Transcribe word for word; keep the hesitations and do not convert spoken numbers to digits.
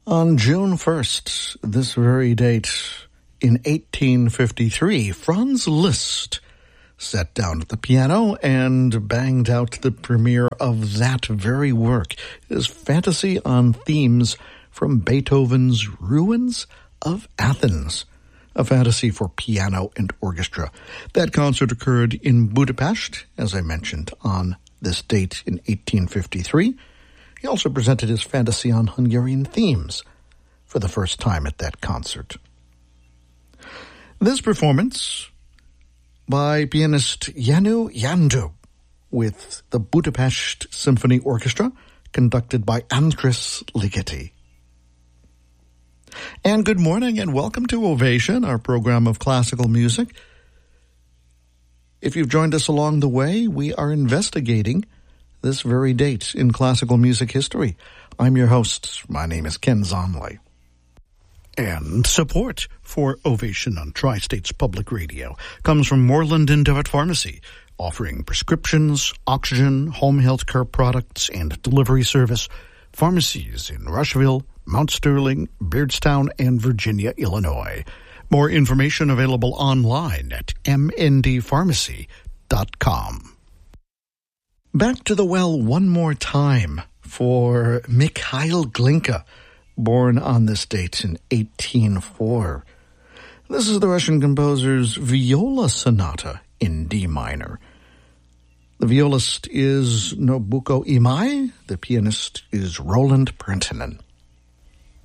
On June first, this very date, in eighteen fifty-three, Franz Liszt sat down at the piano and banged out the premiere of that very work, his fantasy on themes from Beethoven's Ruins of Athens, a fantasy for piano and orchestra. That concert occurred in Budapest, as I mentioned, on this date in eighteen fifty-three. He also presented his fantasy on Hungarian themes for the first time at that concert. This performance by pianist Janu Jandu with the Budapest Symphony Orchestra, conducted by Andris Ligeti. And good morning and welcome to Ovation, our program of classical music. If you've joined us along the way, we are investigating this very date in classical music history. I'm your host. My name is Ken Zomley. And support for Ovation on Tri-States Public Radio comes from Moreland and Devitt Pharmacy, offering prescriptions, oxygen, home health care products, and delivery service. Pharmacies in Rushville, Mount Sterling, Beardstown, and Virginia, Illinois. More information available online at m n d pharmacy dot com. Back to the well one more time for Mikhail Glinka, born on this date in eighteen oh four. This is the Russian composer's Viola Sonata in D minor. The violist is Nobuko Imai. The pianist is Roland Printinen.